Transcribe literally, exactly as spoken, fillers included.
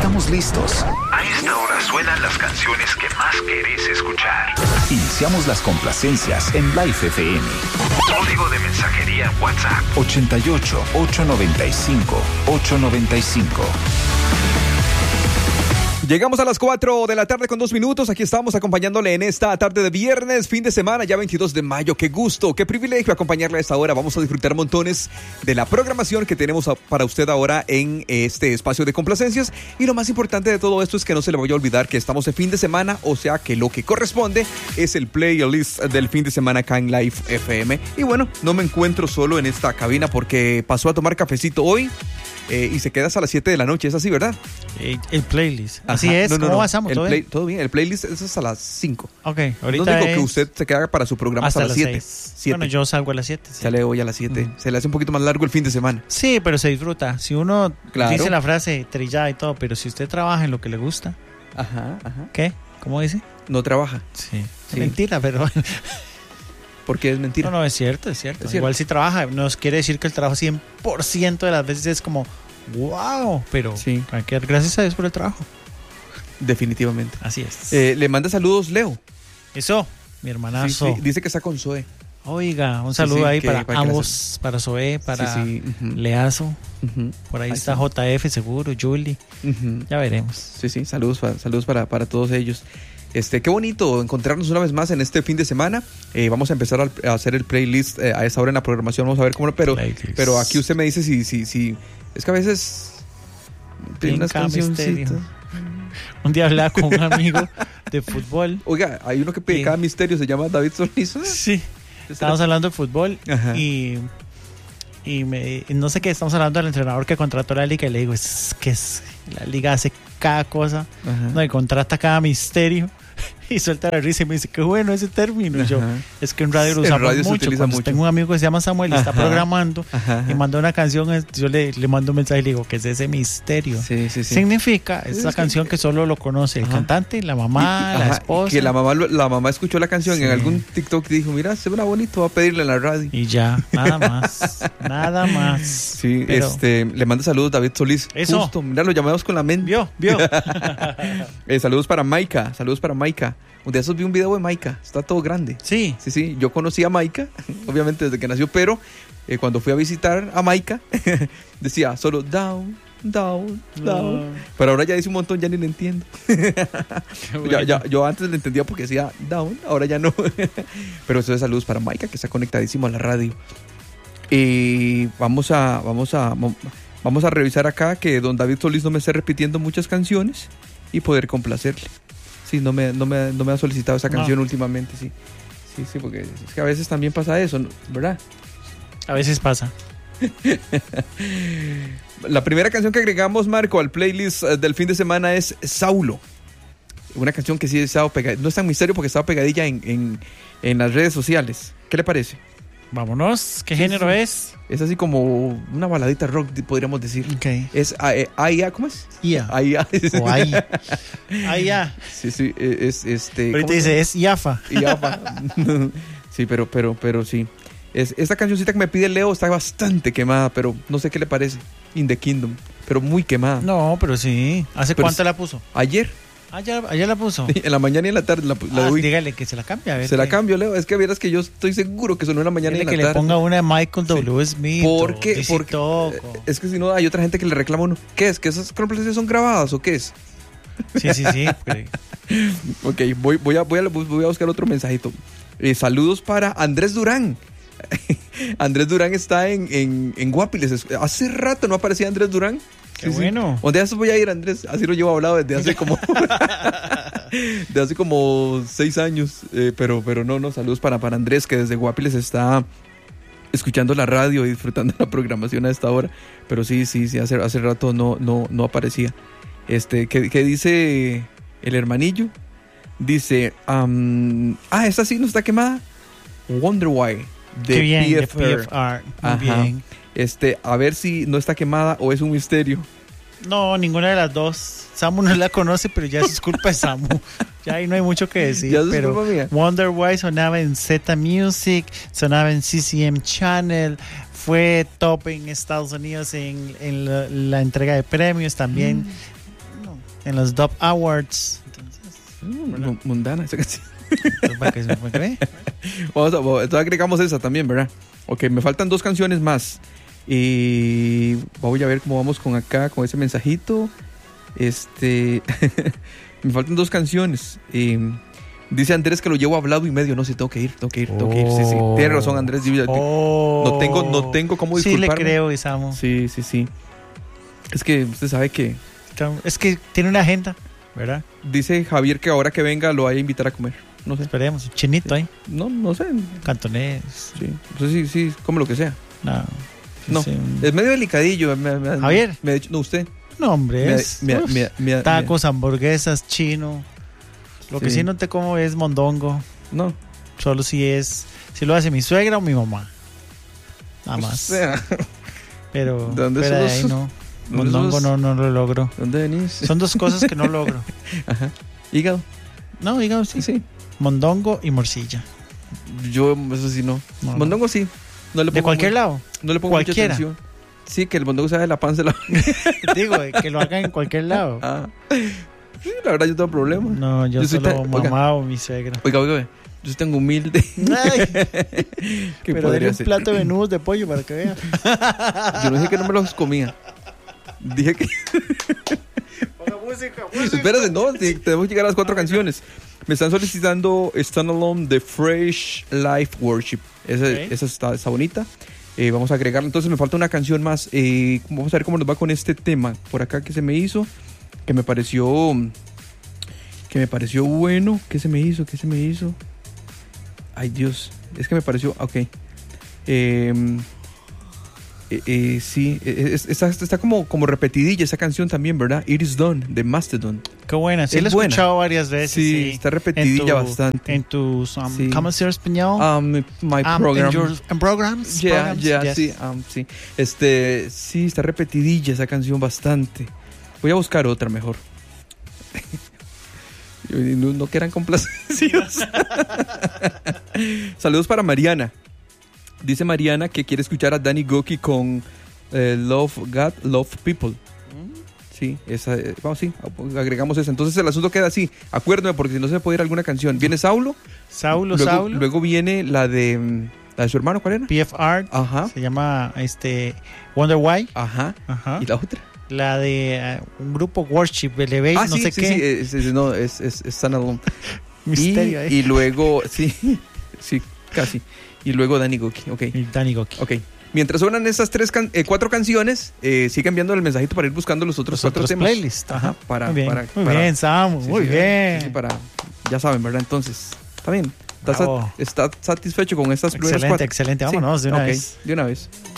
estamos listos. A esta hora suenan las canciones que más querés escuchar. Iniciamos las complacencias en Life F M. Código de mensajería WhatsApp ochenta y ocho, ochocientos noventa y cinco, ochocientos noventa y cinco. Llegamos a las cuatro de la tarde con dos minutos. Aquí estamos acompañándole en esta tarde de viernes, fin de semana, ya veintidós de mayo. Qué gusto, qué privilegio acompañarle a esta hora. Vamos a disfrutar montones de la programación que tenemos para usted ahora en este espacio de complacencias. Y lo más importante de todo esto es que no se le vaya a olvidar que estamos de fin de semana, o sea que lo que corresponde es el playlist del fin de semana acá en Live F M. Y bueno, no me encuentro solo en esta cabina porque pasó a tomar cafecito hoy. Eh, y se queda hasta las siete de la noche, es así, ¿verdad? El, el playlist. Ajá. Así es, no, no, ¿cómo no. pasamos? El ¿Todo, play, bien? todo bien, el playlist es hasta las cinco. Ok, ahorita no digo es... que usted se queda para su programa hasta, hasta las siete. Bueno, yo salgo a las siete. Sí. Sale hoy a las siete. Uh-huh. Se le hace un poquito más largo el fin de semana. Sí, pero se disfruta. Si uno claro. dice la frase trillada y todo, pero si usted trabaja en lo que le gusta... Ajá, ajá. ¿Qué? ¿Cómo dice? No trabaja. Sí. sí. Mentira, pero... ¿Por qué es mentira? No, no, es cierto, es cierto. Es cierto. Igual si trabaja, nos quiere decir que el trabajo cien por ciento de las veces es como... ¡Wow! Pero sí. hay que dar gracias a Dios por el trabajo. Definitivamente. Así es. Eh, le manda saludos, Leo. Eso, mi hermanazo. Sí, sí. Dice que está con Zoe. Oiga, un saludo sí, sí, ahí para, para ambos, para Zoe, para sí, sí. Uh-huh. Leazo. Uh-huh. Por ahí, ahí está sí. J F seguro, Julie. Uh-huh. Ya veremos. Sí, sí, saludos para, saludos para, para todos ellos. Este, qué bonito encontrarnos una vez más en este fin de semana. Eh, vamos a empezar a, a hacer el playlist eh, a esa hora en la programación. Vamos a ver cómo, pero, pero aquí usted me dice si, si, si es que a veces tiene unas cancioncitas. Un día hablaba con un amigo de fútbol. Oiga, hay uno que pide cada misterio, se llama David Solís. Sí. Estábamos hablando de fútbol. Ajá. y y me, no sé qué, estamos hablando del entrenador que contrató la liga y le digo, es que es, la liga hace cada cosa, ajá. no, y contrata cada misterio. Y suelta la risa y me dice, qué bueno ese término. Y yo, es que en radio lo usamos radio mucho. Cuando mucho. Tengo un amigo que se llama Samuel y ajá. está programando ajá. y mandó una canción, yo le, le mando un mensaje y le digo, ¿qué es ese misterio? Sí, sí, sí. Significa, es la canción que solo lo conoce el ajá. cantante, la mamá, y, la ajá, esposa. Que la mamá, la mamá escuchó la canción sí. en algún TikTok y dijo, mira, se ve bonito, va a pedirle en la radio. Y ya, nada más, nada más. Sí, Pero, este, le manda saludos David Solís. Eso. Justo, mira, lo llamamos con la mente. Vio, vio. eh, saludos para Maika, saludos para Maika. Un día esos vi un video de Maika, está todo grande. Sí. Sí, sí, yo conocí a Maika, obviamente desde que nació, pero eh, cuando fui a visitar a Maika, decía solo down, down, down. No. Pero ahora ya dice un montón, ya ni le entiendo. Bueno. ya, ya, yo antes le entendía porque decía down, ahora ya no. Pero eso es saludos para Maika, que está conectadísimo a la radio. Y vamos a, vamos a, vamos a revisar acá que don David Solís no me esté repitiendo muchas canciones y poder complacerle. Sí, no me, no, me, no me ha solicitado esa canción no. últimamente, sí. Sí, sí, porque es que a veces también pasa eso, ¿verdad? A veces pasa. La primera canción que agregamos, Marco, al playlist del fin de semana es Saulo. Una canción que sí ha estado pegadilla, no es tan misterio porque estaba pegadilla en, en, en las redes sociales. ¿Qué le parece? Vámonos, ¿qué sí, género sí. es? Es así como una baladita rock, podríamos decir. Okay. Es A I A, ¿cómo es? I A. A I A. O A I A. A I A. Sí, sí, es este. Ahorita dice, es IAFA. IAFA. Sí, pero, pero, pero sí. Es, esta cancioncita que me pide Leo está bastante quemada, pero no sé qué le parece. In the Kingdom, pero muy quemada. No, pero sí. ¿Hace pero cuánto la puso? Ayer. Ayer, ayer la puso. Sí, en la mañana y en la tarde la, la ah, doy. Dígale que se la cambie. A ver se que... la cambio, Leo. Es que vieras que yo estoy seguro que sonó en la mañana Dígale y en la que tarde. Que le ponga una de Michael W. Sí. Smith. Porque, porque es que si no hay otra gente que le reclama a uno. ¿Qué es? ¿Que esas complacencias son grabadas o qué es? Sí, sí, sí. Ok, voy, voy, a, voy, a, voy a buscar otro mensajito. Eh, saludos para Andrés Durán. Andrés Durán está en, en, en Guapiles. Hace rato no aparecía Andrés Durán. Qué sí, bueno. Sí. ¿Dónde voy a ir, Andrés? Así lo llevo hablado desde hace como de hace como seis años. Eh, pero, pero no, no, saludos para, para Andrés, que desde Guapiles está escuchando la radio y disfrutando la programación a esta hora. Pero sí, sí, sí, hace, hace rato no, no, no aparecía. Este, ¿qué, qué dice el hermanillo? Dice, um, ah, esta sí no está quemada. Wonder Why. De Qué bien, P F R. de P F R. Muy Ajá. bien. Este, a ver si no está quemada o es un misterio. No, ninguna de las dos. Samu no la conoce, pero ya es culpa de Samu. Ya ahí no hay mucho que decir. Ya es pero culpa mía. Wonder Why sonaba en Z Music, sonaba en C C M Channel, fue top en Estados Unidos en, en la, la entrega de premios también. Mm. No, en los Dub Awards. Entonces, Mm, mundana esa canción. para que se me cree. Vamos a, entonces agregamos esa también, ¿verdad? Ok, me faltan dos canciones más. Y voy a ver cómo vamos con acá, con ese mensajito. Este. Me faltan dos canciones. Y dice Andrés que lo llevo hablado y medio. No sé, tengo que ir, tengo que ir, tengo que ir. Sí, sí. Tiene razón, Andrés. Oh. No tengo, no tengo cómo disculparme. Sí, le creo, Isamu. Sí, sí, sí. Es que usted sabe que. Es que tiene una agenda, ¿verdad? Dice Javier que ahora que venga lo vaya a invitar a comer. No sé. Esperemos, chinito ahí. No, no sé. Cantonés. Sí, pues sí, sí, come lo que sea. No. No, Sí. es medio delicadillo. Me, me, Javier. Me ha dicho, no, usted. No, hombre, Me- es me- uf, me- me- tacos, hamburguesas, chino. Lo que Sí. sí no te como es mondongo. No. Solo si es, si lo hace mi suegra o mi mamá. Nada O más. sea, Pero, ¿de dónde pero de ahí sos? no. ¿dónde Mondongo sos? no, no lo logro. ¿Dónde venís? Son dos cosas que no logro. Ajá. Hígado. No, digamos sí. Sí. Mondongo y morcilla. Yo, eso sí, no. No, no. Mondongo sí. No le De pongo cualquier mu- lado. No le pongo mucha Cualquiera. atención. Sí, que el mondongo sale de la panza de la... Digo, de que lo hagan en cualquier lado. Ah. Sí, la verdad yo tengo problemas. No, yo, Yo soy solo tan- mamá oiga. o mi suegra. Oiga, oiga, oiga, yo soy tan humilde. Ay, ¿Qué pero podría denle un hacer? plato de menudos de pollo para que vea. Yo no dije que no me los comía. Dije que... Ponga música, Espérate, no, sí, tenemos que llegar a las cuatro canciones. Me están solicitando Stand Alone de Fresh Life Worship. Esa, Ok. esa está, está bonita. Eh, vamos a agregarla. Entonces me falta una canción más. Eh, vamos a ver cómo nos va con este tema. Por acá que se me hizo. Que me pareció. Que me pareció bueno. ¿Qué se me hizo? ¿Qué se me hizo? Ay, Dios. Es que me pareció. Ok. Eh, eh, eh, sí. eh, es- está, está como, como repetidilla esa canción también, ¿verdad? It Is Done de Mastodon. Qué buena, sí Es la he buena. escuchado varias veces. Sí, Sí, está repetidilla En tu- bastante. En tus, um, Sí. ¿cómo se llama español? Um, my Um, program. en your- en programs. Ya, programs, ya, yes. sí, um, sí. Este, sí, está repetidilla esa canción bastante. Voy a buscar otra mejor. Y no, no quieran complacidos. Saludos para Mariana. Dice Mariana que quiere escuchar a Danny Goki con eh, Love God, Love People. Sí, esa, eh, vamos, sí, agregamos esa. Entonces el asunto queda así. Acuérdame, porque si no se me puede ir alguna canción. Viene Saulo. Saulo, luego, Saulo. Luego viene la de, mm, la de su hermano, ¿cuál era? P F Art. Ajá, Se llama este Wonder Why. ajá. Ajá. ¿Y la otra? La de eh, un grupo Worship, Elevate, Ah, no sí, sé sí, qué. sí, es, es- no, es, es, es Stand Alone. Misterio y, ahí. y luego, sí, sí, casi. Y luego Danny Goki, ok. Y Danny Goki. Ok. Mientras suenan estas tres can- eh, cuatro canciones, eh, sigue enviando el mensajito para ir buscando los otros Los cuatro otros temas. playlists. Ajá, para, Muy bien, para, muy para- bien, Samu, sí, muy sí, bien. sí, sí, para, ya saben, ¿verdad? Entonces, está bien. ¿Está, Bravo. sat- está satisfecho con estas primeras Excelente, cuatro? excelente. Sí, Vámonos de una ok, vez. de una vez.